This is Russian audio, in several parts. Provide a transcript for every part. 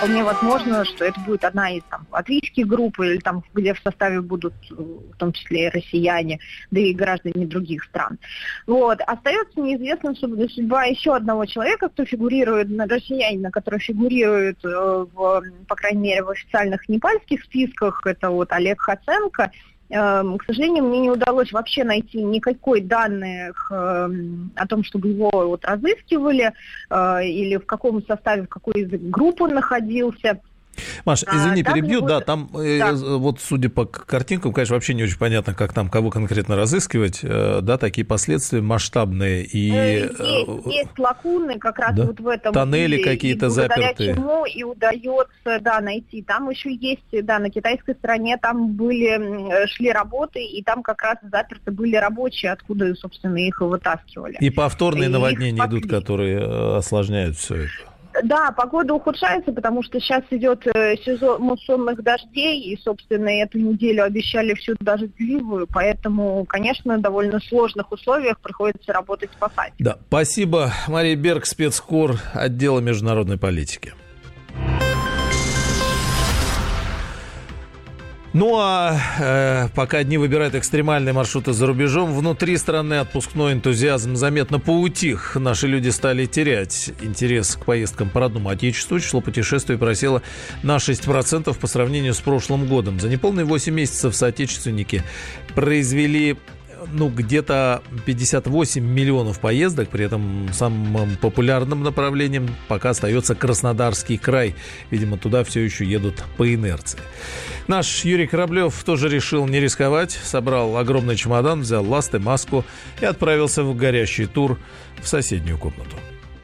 Вполне возможно, что это будет одна из латвийских групп, или где в составе будут в том числе и россияне, да и граждане других стран. Остается неизвестным судьба еще одного человека, кто фигурирует, россиянина, который фигурирует, по крайней мере, в официальных непальских списках. Это Олег Хаценко. К сожалению, мне не удалось вообще найти никакой данных о том, чтобы его разыскивали или в каком составе, в какой группе он находился. Маш, извини, перебью, там, судя по картинкам, конечно, вообще не очень понятно, как там, кого конкретно разыскивать, такие последствия масштабные. Есть лакуны как раз в этом. Тоннели какие-то запертые. Благодаря чему и удается, найти. Там еще есть, на китайской стороне там шли работы, и там как раз заперты были рабочие, откуда, собственно, их и вытаскивали. И повторные наводнения идут, которые осложняют все это. Да, погода ухудшается, потому что сейчас идет сезон муссонных дождей, и, собственно, эту неделю обещали всю дождливую, поэтому, конечно, в довольно сложных условиях приходится работать спасателям. Да, спасибо. Мария Берг, спецкор отдела международной политики. Пока одни выбирают экстремальные маршруты за рубежом, внутри страны отпускной энтузиазм заметно поутих. Наши люди стали терять интерес к поездкам по родному отечеству. Число путешествий просело на 6% по сравнению с прошлым годом. За неполные 8 месяцев соотечественники произвели где-то 58 миллионов поездок, при этом самым популярным направлением пока остается Краснодарский край. Видимо, туда все еще едут по инерции. Наш Юрий Кораблев тоже решил не рисковать, собрал огромный чемодан, взял ласты, маску и отправился в горящий тур в соседнюю комнату.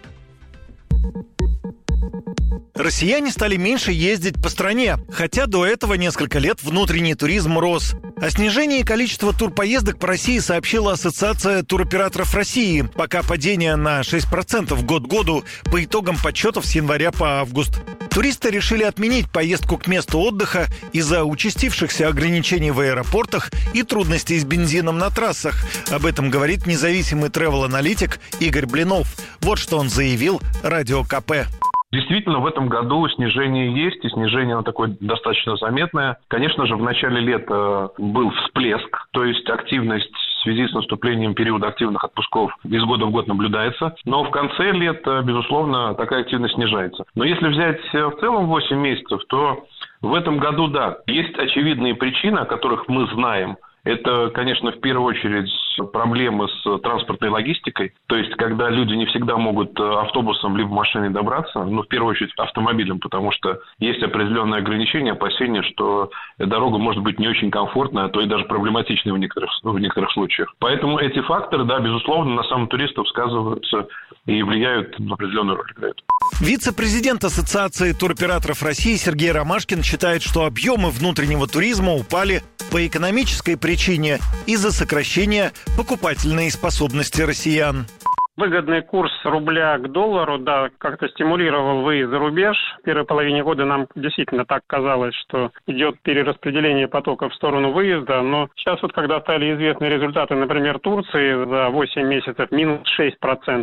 Россияне стали меньше ездить по стране, хотя до этого несколько лет внутренний туризм рос. О снижении количества турпоездок по России сообщила Ассоциация туроператоров России. Пока падение на 6% год к году по итогам подсчетов с января по август. Туристы решили отменить поездку к месту отдыха из-за участившихся ограничений в аэропортах и трудностей с бензином на трассах. Об этом говорит независимый тревел-аналитик Игорь Блинов. Вот что он заявил Радио КП. Действительно, в этом году снижение есть, и снижение оно такое достаточно заметное. Конечно же, в начале лета был всплеск, то есть активность в связи с наступлением периода активных отпусков из года в год наблюдается. Но в конце лета, безусловно, такая активность снижается. Но если взять в целом 8 месяцев, то в этом году, да, есть очевидные причины, о которых мы знаем. Это, конечно, в первую очередь проблемы с транспортной логистикой. То есть, когда люди не всегда могут автобусом либо машиной добраться, в первую очередь автомобилем, потому что есть определенные ограничения, опасения, что дорога может быть не очень комфортная, а то и даже проблематичной в некоторых случаях. Поэтому эти факторы, да, безусловно, на самом туристов сказываются и влияют на определенную роль играют. Вице-президент Ассоциации туроператоров России Сергей Ромашкин считает, что объемы внутреннего туризма упали по экономической причине из-за сокращения покупательной способности россиян. Выгодный курс рубля к доллару, да, как-то стимулировал выезд за рубеж. В первой половине года нам действительно так казалось, что идет перераспределение потоков в сторону выезда. Но сейчас когда стали известны результаты, например, Турции за 8 месяцев минус 6%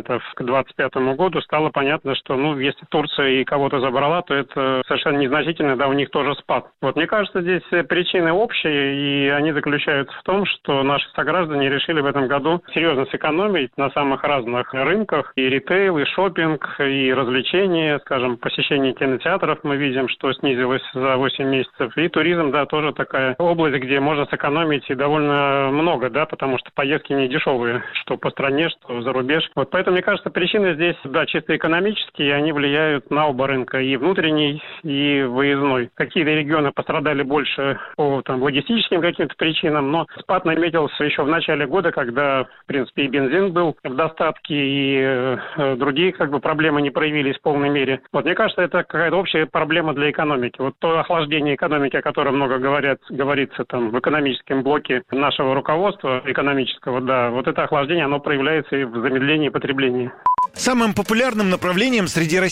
к 2025 году, стало понятно, что, если Турция и кого-то забрала, то это совершенно незначительно, да, у них тоже спад. Мне кажется, здесь причины общие, и они заключаются в том, что наши сограждане решили в этом году серьезно сэкономить на самых разных рынках, и ритейл, и шопинг, и развлечения, скажем, посещение кинотеатров мы видим, что снизилось за 8 месяцев, и туризм, да, тоже такая область, где можно сэкономить и довольно много, да, потому что поездки не дешевые, что по стране, что за рубеж. Поэтому, мне кажется, причины здесь, да, чисто экономические, они влияют на оба рынка, и внутренний, и выездной. Какие-то регионы пострадали больше по логистическим каким-то причинам, но спад наметился еще в начале года, когда, в принципе, и бензин был в достатке, и другие проблемы не проявились в полной мере. Мне кажется, это какая-то общая проблема для экономики. То охлаждение экономики, о котором много говорится в экономическом блоке нашего руководства экономического, да, это охлаждение, оно проявляется и в замедлении потребления. Самым популярным направлением среди